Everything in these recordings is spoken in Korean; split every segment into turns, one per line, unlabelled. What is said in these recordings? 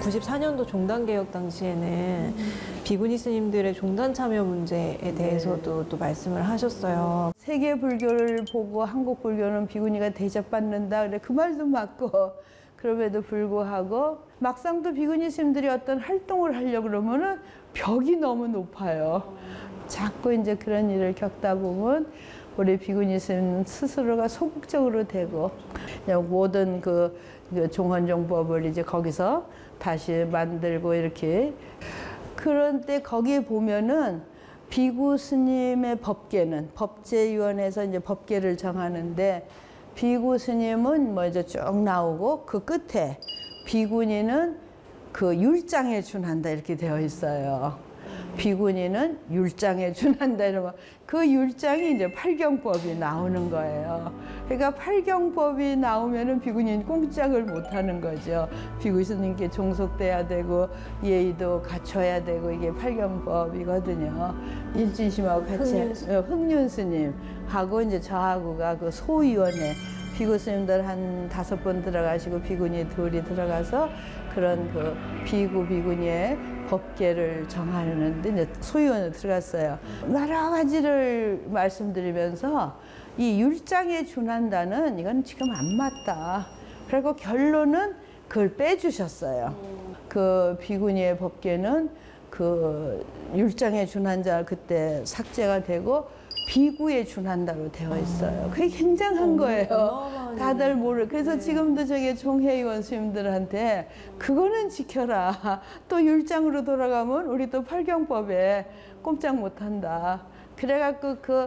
94년도 종단개혁 당시에는 비구니 스님들의 종단 참여 문제에 대해서도 또 말씀을 하셨어요.
세계 불교를 보고 한국 불교는 비구니가 대접받는다. 그래 그 말도 맞고, 그럼에도 불구하고 막상 또 비구니 스님들이 어떤 활동을 하려고 그러면은 벽이 너무 높아요. 자꾸 이제 그런 일을 겪다 보면 우리 비구니 스님 스스로가 소극적으로 되고, 그냥 모든 그 종헌종법을 이제 거기서 다시 만들고 이렇게. 그런데 거기에 보면은 비구 스님의 법계는 법제위원회에서 이제 법계를 정하는데, 비구 스님은 뭐 이제 쭉 나오고 그 끝에 비구니는 그 율장에 준한다 이렇게 되어 있어요. 비구니는 율장에 준한다 이러면 그 율장이 이제 팔경법이 나오는 거예요. 그러니까 팔경법이 나오면은 비구니는 꼼짝을 못 하는 거죠. 비구 스님께 종속돼야 되고 예의도 갖춰야 되고, 이게 팔경법이거든요. 일진심하고 같이 흑륜 스님하고 이제 저하고가 그 소위원회, 비구 스님들 한 5분 들어가시고 비구니 둘이 들어가서 그런 그 비구니의 법계를 정하는데 이제 소위원으로 들어갔어요. 여러 가지를 말씀드리면서 이 율장에 준한다는 이건 지금 안 맞다. 그리고 결론은 그걸 빼주셨어요. 그 비구니의 법계는 그 율장에 준한자 그때 삭제가 되고 비구에 준한다로 되어 있어요. 그게 굉장한 거예요. 다들 모르. 그래서 지금도 저기 종회의원 스님들한테 그거는 지켜라. 또 율장으로 돌아가면 우리 또 팔경법에 꼼짝 못한다. 그래갖고 그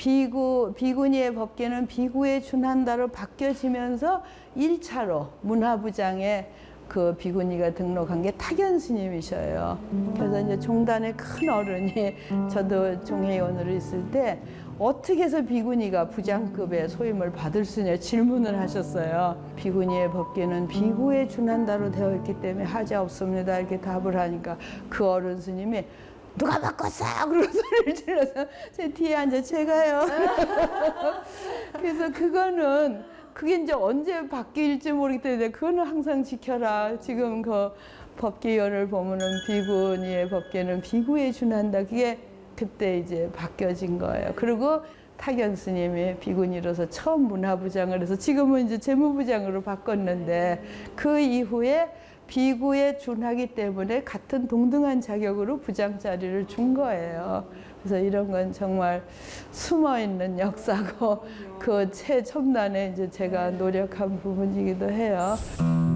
비구니의 법계는 비구에 준한다로 바뀌어지면서 1차로 문화부장에 그 비구니가 등록한 게 타견 스님이셔요. 그래서 이제 종단의 큰 어른이, 저도 종회의원으로 있을 때 어떻게 해서 비구니가 부장급의 소임을 받을 수 있냐 질문을 하셨어요. 비구니의 법계는 비구에 준한다로 되어 있기 때문에 하자 없습니다 이렇게 답을 하니까 그 어른 스님이 누가 바꿨어요? 그러고 소리를 질러서 제 뒤에 앉아 제가요. 그래서 그게 이제 언제 바뀔지 모르기 때문에 그거는 항상 지켜라. 지금 그 법계위원을 보면은 비구니의 법계는 비구에 준한다. 그게 그때 이제 바뀌어진 거예요. 그리고 타견 스님이 비구니로서 처음 문화부장을 해서 지금은 이제 재무부장으로 바꿨는데, 그 이후에 비구에 준하기 때문에 같은 동등한 자격으로 부장 자리를 준 거예요. 그래서 이런 건 정말 숨어있는 역사고 그 최첨단에 이제 제가 노력한 부분이기도 해요.